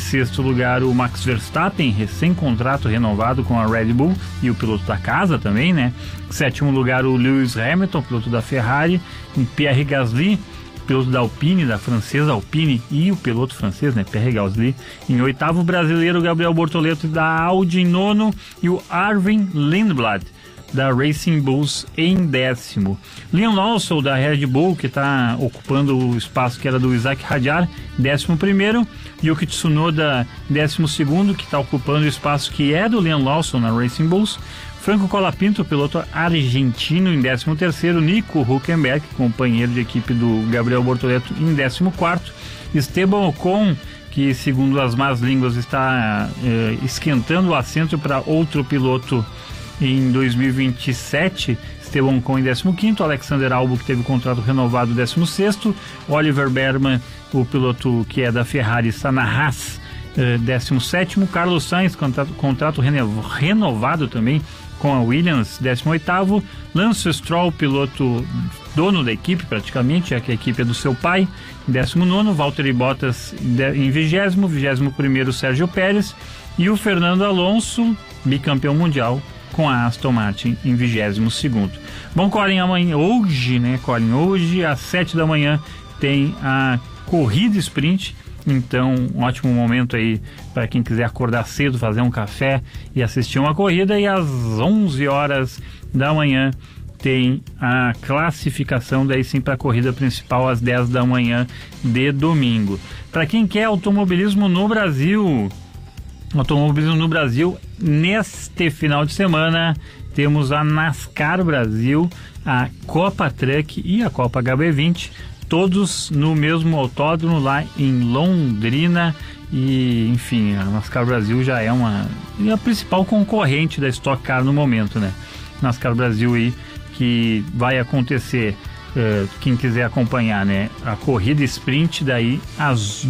sexto lugar, o Max Verstappen, recém-contrato renovado com a Red Bull, e o piloto da casa também, né? Sétimo lugar, o Lewis Hamilton, piloto da Ferrari. Em Pierre Gasly, piloto da Alpine, da francesa Alpine, e o piloto francês, né, Pierre Gasly. Em oitavo, o brasileiro Gabriel Bortoleto da Audi. Em nono, e o Arvin Lindblad da Racing Bulls em décimo. Liam Lawson da Red Bull, que está ocupando o espaço que era do Isaac Hadjar, 11º. Yuki Tsunoda, 12º, que está ocupando o espaço que é do Liam Lawson na Racing Bulls. Franco Colapinto, piloto argentino, em 13º. Nico Hülkenberg, companheiro de equipe do Gabriel Bortoleto, em 14º. Esteban Ocon, que segundo as más línguas está esquentando o assento para outro piloto em 2027. Esteban Ocon em 15º. Alexander Albon, que teve o contrato renovado, 16º. Oliver Berman, o piloto que é da Ferrari, está na Haas, 17º. Carlos Sainz, contrato renovado também com a Williams, 18º. Lance Stroll, piloto dono da equipe praticamente, já que a equipe é do seu pai, 19º. Valtteri Bottas em 20º. 21º, Sérgio Pérez. E o Fernando Alonso, bicampeão mundial com a Aston Martin, em 22º. Bom, Colin, hoje às 7 da manhã tem a corrida sprint. Então, um ótimo momento aí para quem quiser acordar cedo, fazer um café e assistir uma corrida. E às 11 horas da manhã tem a classificação, daí sim, para a corrida principal às 10 da manhã de domingo. Para quem quer automobilismo no Brasil, neste final de semana temos a NASCAR Brasil, a Copa Truck e a Copa HB20, todos no mesmo autódromo lá em Londrina. E enfim, a NASCAR Brasil já é a principal concorrente da Stock Car no momento, né? NASCAR Brasil aí, que vai acontecer, quem quiser acompanhar, né, a corrida sprint daí às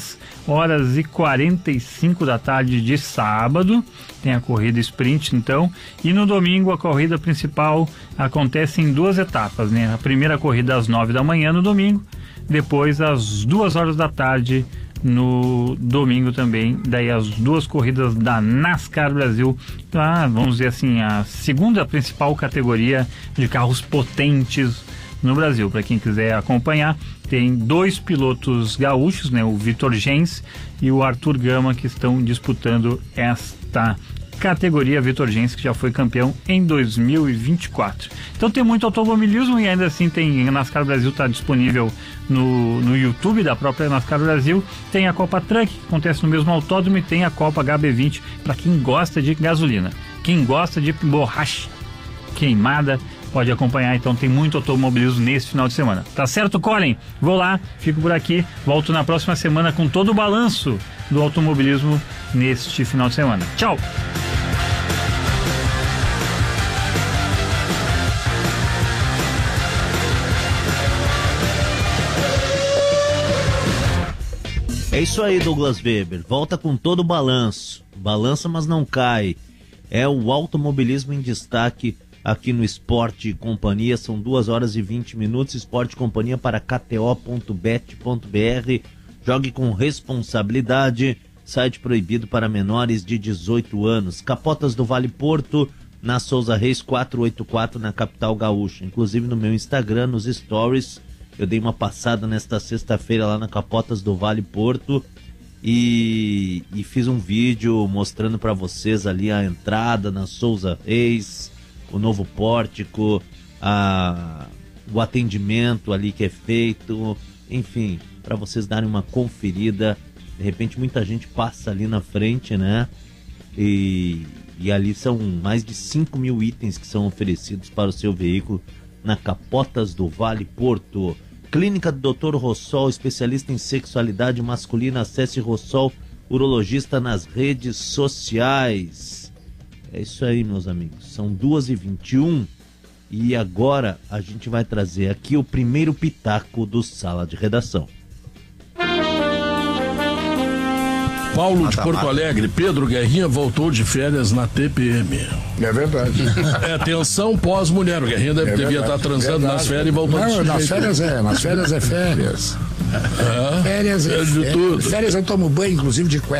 2h45 da tarde de sábado, tem a corrida sprint então, e no domingo a corrida principal acontece em duas etapas, né? A primeira corrida às 9 da manhã no domingo, depois às 2 horas da tarde no domingo também, daí as duas corridas da NASCAR Brasil, vamos dizer assim, a segunda principal categoria de carros potentes no Brasil. Para quem quiser acompanhar, tem dois pilotos gaúchos, né, o Vitor Gens e o Arthur Gama, que estão disputando esta categoria. Vitor Gens, que já foi campeão em 2024. Então tem muito automobilismo e ainda assim tem a NASCAR Brasil, está disponível no YouTube da própria NASCAR Brasil. Tem a Copa Truck, que acontece no mesmo autódromo, e tem a Copa HB20 para quem gosta de gasolina, quem gosta de borracha queimada, pode acompanhar. Então tem muito automobilismo nesse final de semana. Tá certo, Colin? Vou lá, fico por aqui, volto na próxima semana com todo o balanço do automobilismo neste final de semana. Tchau! É isso aí, Douglas Weber. Volta com todo o balanço. Balança, mas não cai. É o automobilismo em destaque aqui no Esporte e Companhia. São 2h20. Esporte e Companhia para kto.bet.br. Jogue com responsabilidade. Site proibido para menores de 18 anos. Capotas do Vale Porto, na Souza Reis 484, na capital gaúcha. Inclusive no meu Instagram, nos stories, eu dei uma passada nesta sexta-feira lá na Capotas do Vale Porto e fiz um vídeo mostrando para vocês ali a entrada na Souza Reis, o novo pórtico, o atendimento ali que é feito, enfim, para vocês darem uma conferida. De repente muita gente passa ali na frente, né? E ali são mais de 5.000 itens que são oferecidos para o seu veículo na Capotas do Vale Porto. Clínica do Dr. Rossol, especialista em sexualidade masculina. Acesse Rossol, urologista, nas redes sociais. É isso aí, meus amigos. São 2h21 e agora a gente vai trazer aqui o primeiro pitaco do Sala de Redação. Paulo de Porto Alegre, Pedro Guerrinha voltou de férias na TPM. É verdade. É tensão pós-mulher. O Guerrinha devia estar transando nas férias e voltou de nas férias é férias. Férias é de tudo. Férias eu tomo banho, inclusive, de cueca.